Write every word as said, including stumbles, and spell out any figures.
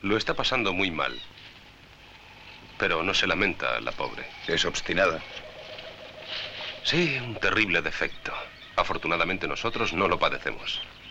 Lo está pasando muy mal. Pero no se lamenta, la pobre. Es obstinada. Sí, un terrible defecto. Afortunadamente nosotros no lo padecemos.